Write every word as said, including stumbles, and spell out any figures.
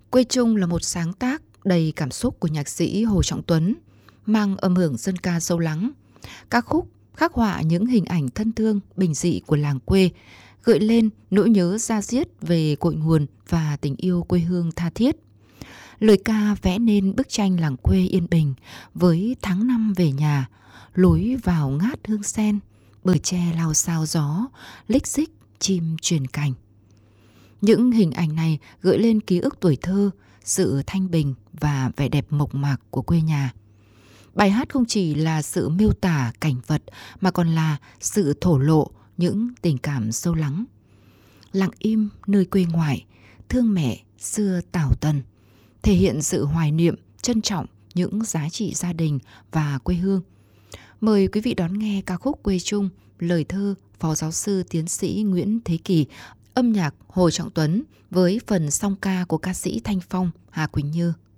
Quê Chung là một sáng tác đầy cảm xúc của nhạc sĩ Hồ Trọng Tuấn, mang âm hưởng dân ca sâu lắng. Ca khúc khắc họa những hình ảnh thân thương, bình dị của làng quê, gợi lên nỗi nhớ da diết về cội nguồn và tình yêu quê hương tha thiết. Lời ca vẽ nên bức tranh làng quê yên bình với tháng năm về nhà, lối vào ngát hương sen, bờ tre lao xao gió, lích xích chim truyền cành. Những hình ảnh này gợi lên ký ức tuổi thơ, sự thanh bình và vẻ đẹp mộc mạc của quê nhà. Bài hát không chỉ là sự miêu tả cảnh vật mà còn là sự thổ lộ những tình cảm sâu lắng. Lặng im nơi quê ngoại, thương mẹ xưa Tảo Tần, thể hiện sự hoài niệm, trân trọng những giá trị gia đình và quê hương. Mời quý vị đón nghe ca khúc Quê Chung, lời thơ Phó Giáo sư Tiến sĩ Nguyễn Thế Kỳ, âm nhạc Hồ Trọng Tuấn với phần song ca của ca sĩ Thanh Phong, Hà Quỳnh Như.